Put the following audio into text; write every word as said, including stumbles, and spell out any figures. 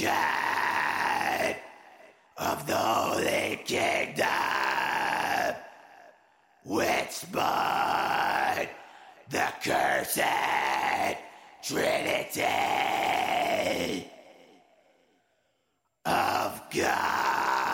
destruction of the Holy Kingdom, Witchborn, the Cursed Trinity.